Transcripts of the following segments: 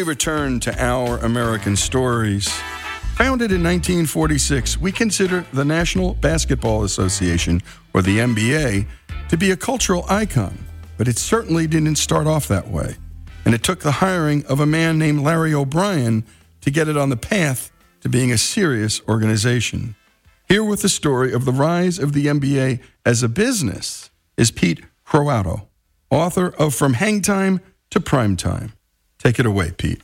return to Our American Stories. Founded in 1946, we consider the National Basketball Association, or the NBA, to be a cultural icon, but it certainly didn't start off that way. And it took the hiring of a man named Larry O'Brien to get it on the path to being a serious organization. Here with the story of the rise of the NBA as a business is Pete Croatto, author of From Hang Time to Prime Time. Take it away, Pete.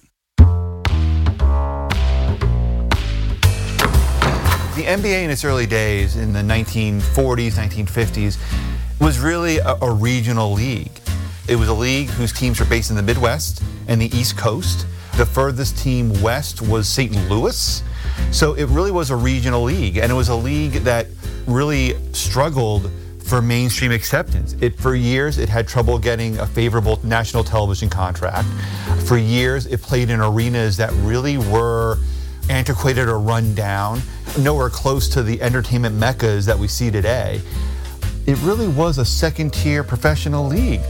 The NBA in its early days, in the 1940s, 1950s, was really a regional league. It was a league whose teams were based in the Midwest and the East Coast. The furthest team west was St. Louis. So it really was a regional league, and it was a league that really struggled for mainstream acceptance. For years, it had trouble getting a favorable national television contract. For years, it played in arenas that really were antiquated or run down, nowhere close to the entertainment meccas that we see today. It really was a second-tier professional league.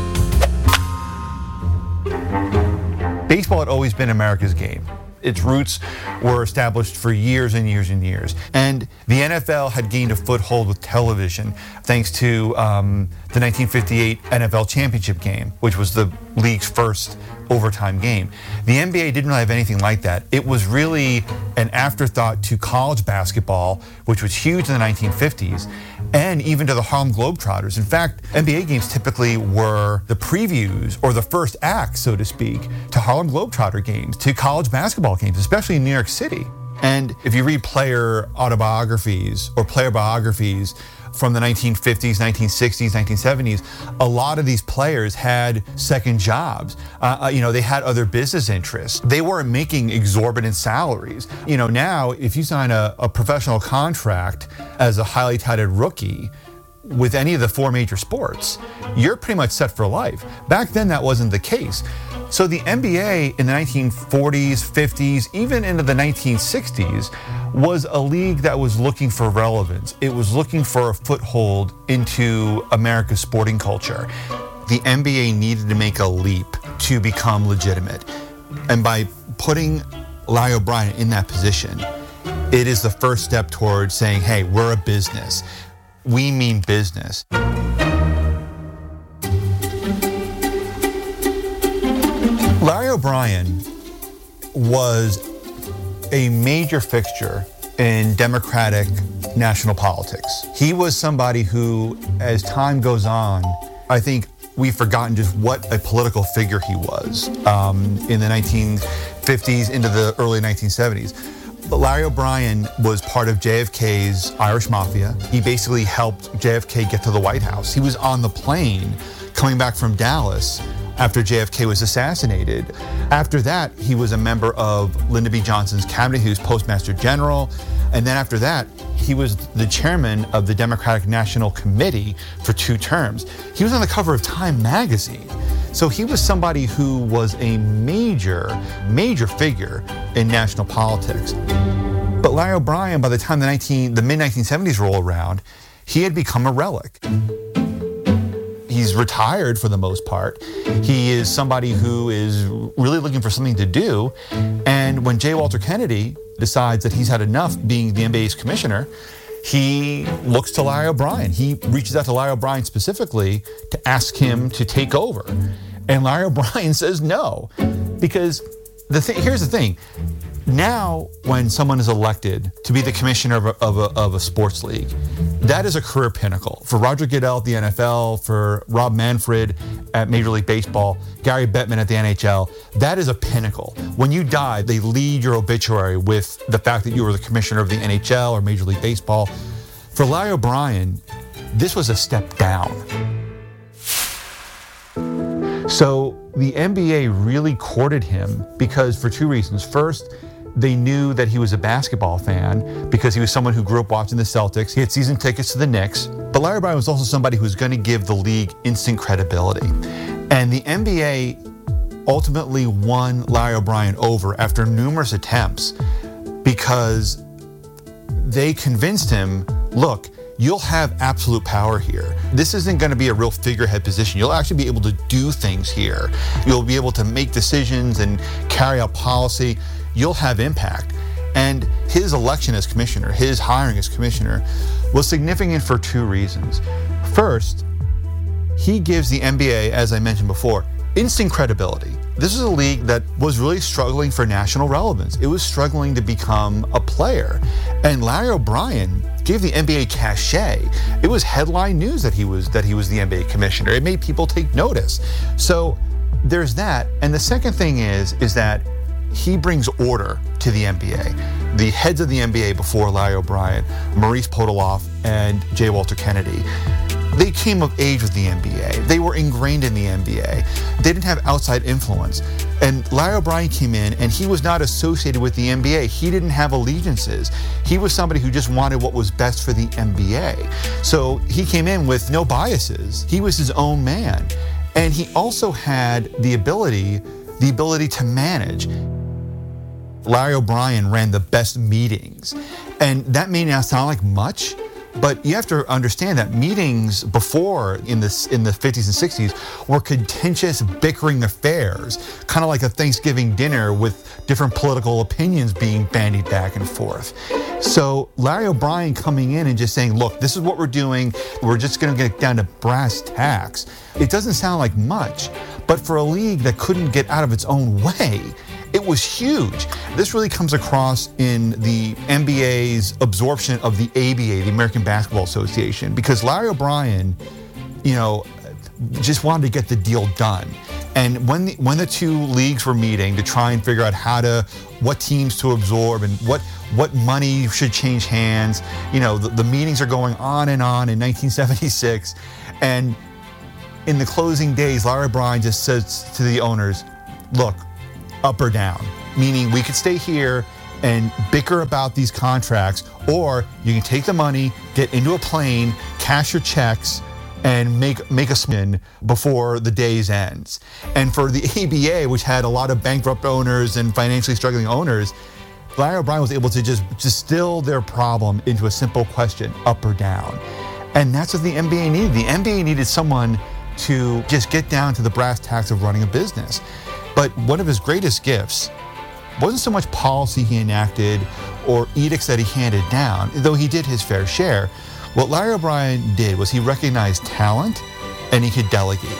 Baseball had always been America's game. Its roots were established for years and years and years. And the NFL had gained a foothold with television thanks to the 1958 NFL championship game, which was the league's first overtime game. The NBA didn't really have anything like that. It was really an afterthought to college basketball, which was huge in the 1950s, and even to the Harlem Globetrotters. In fact, NBA games typically were the previews or the first act, so to speak, to Harlem Globetrotter games, to college basketball games, especially in New York City. And if you read player autobiographies or player biographies from the 1950s, 1960s, 1970s, a lot of these players had second jobs. They had other business interests. They weren't making exorbitant salaries. Now, if you sign a professional contract as a highly touted rookie with any of the four major sports, you're pretty much set for life. Back then, that wasn't the case. So the NBA in the 1940s, 50s, even into the 1960s, was a league that was looking for relevance. It was looking for a foothold into America's sporting culture. The NBA needed to make a leap to become legitimate. And by putting Larry O'Brien in that position, it is the first step towards saying, hey, we're a business. We mean business. Larry O'Brien was a major fixture in Democratic national politics. He was somebody who, as time goes on, I think we've forgotten just what a political figure he was in the 1950s into the early 1970s. But Larry O'Brien was part of JFK's Irish Mafia. He basically helped JFK get to the White House. He was on the plane coming back from Dallas after JFK was assassinated. After that, he was a member of Lyndon B. Johnson's cabinet. He was Postmaster General. And then after that, he was the chairman of the Democratic National Committee for 2 terms. He was on the cover of Time magazine. So he was somebody who was a major figure in national politics. But Larry O'Brien, by the time the mid-1970s roll around, he had become a relic. He's retired for the most part. He is somebody who is really looking for something to do. And when J. Walter Kennedy decides that he's had enough being the NBA's commissioner, he looks to Larry O'Brien. He reaches out to Larry O'Brien specifically to ask him to take over. And Larry O'Brien says no, because here's the thing. Now, when someone is elected to be the commissioner of a sports league, that is a career pinnacle. For Roger Goodell at the NFL, for Rob Manfred at Major League Baseball, Gary Bettman at the NHL, that is a pinnacle. When you die, they lead your obituary with the fact that you were the commissioner of the NHL or Major League Baseball. For Larry O'Brien, this was a step down. So the NBA really courted him because for 2 reasons. First, they knew that he was a basketball fan because he was someone who grew up watching the Celtics. He had season tickets to the Knicks. But Larry O'Brien was also somebody who was going to give the league instant credibility. And the NBA ultimately won Larry O'Brien over after numerous attempts because they convinced him, look, you'll have absolute power here. This isn't going to be a real figurehead position. You'll actually be able to do things here. You'll be able to make decisions and carry out policy. You'll have impact. And his election as commissioner, his hiring as commissioner, was significant for two reasons. First, he gives the NBA, as I mentioned before, instant credibility. This is a league that was really struggling for national relevance. It was struggling to become a player. And Larry O'Brien gave the NBA cachet. It was headline news that he was the NBA commissioner. It made people take notice. So there's that. And the second thing is that he brings order to the NBA. The heads of the NBA before Larry O'Brien, Maurice Podoloff and J. Walter Kennedy, they came of age with the NBA. They were ingrained in the NBA. They didn't have outside influence. And Larry O'Brien came in and he was not associated with the NBA. He didn't have allegiances. He was somebody who just wanted what was best for the NBA. So he came in with no biases. He was his own man. And he also had the ability to manage. Larry O'Brien ran the best meetings. And that may not sound like much, but you have to understand that meetings before in the 50s and 60s were contentious, bickering affairs, kind of like a Thanksgiving dinner with different political opinions being bandied back and forth. So Larry O'Brien coming in and just saying, look, this is what we're doing. We're just going to get down to brass tacks. It doesn't sound like much, but for a league that couldn't get out of its own way, it was huge. This really comes across in the NBA's absorption of the ABA, the American Basketball Association, because Larry O'Brien, just wanted to get the deal done. And when the two leagues were meeting to try and figure out what teams to absorb and what money should change hands, the meetings are going on in 1976. And in the closing days, Larry O'Brien just says to the owners, look, up or down, meaning we could stay here and bicker about these contracts, or you can take the money, get into a plane, cash your checks, and make a spin before the day's ends. And for the ABA, which had a lot of bankrupt owners and financially struggling owners, Larry O'Brien was able to just distill their problem into a simple question, up or down. And that's what the NBA needed. The NBA needed someone to just get down to the brass tacks of running a business. But one of his greatest gifts wasn't so much policy he enacted or edicts that he handed down, though he did his fair share. What Larry O'Brien did was he recognized talent and he could delegate.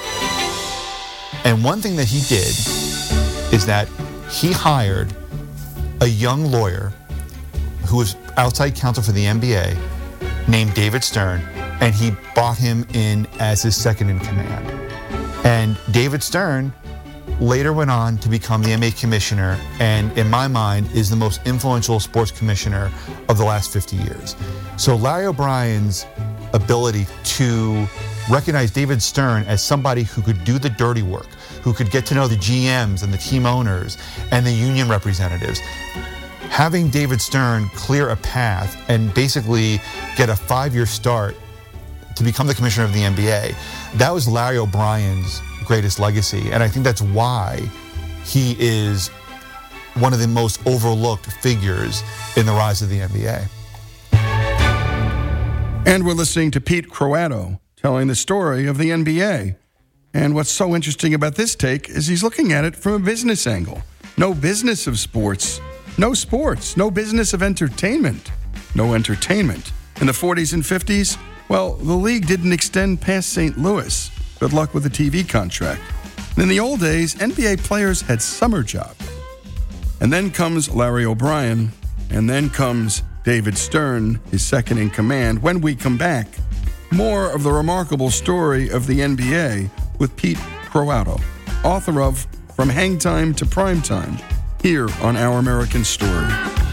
And one thing that he did is that he hired a young lawyer who was outside counsel for the NBA named David Stern, and he brought him in as his second in command. And David Stern later went on to become the NBA commissioner, and in my mind is the most influential sports commissioner of the last 50 years. So Larry O'Brien's ability to recognize David Stern as somebody who could do the dirty work, who could get to know the GMs and the team owners and the union representatives, having David Stern clear a path and basically get a 5-year start to become the commissioner of the NBA, that was Larry O'Brien's greatest legacy. And I think that's why he is one of the most overlooked figures in the rise of the NBA. And we're listening to Pete Croatto telling the story of the NBA. And what's so interesting about this take is he's looking at it from a business angle. No business of sports, no business of entertainment, no entertainment. In the 40s and 50s, well, the league didn't extend past St. Louis. Good luck with the TV contract. And in the old days, NBA players had summer jobs. And then comes Larry O'Brien, and then comes David Stern, his second in command. When we come back, more of the remarkable story of the NBA with Pete Croatto, author of From Hang Time to Prime Time, here on Our American Story.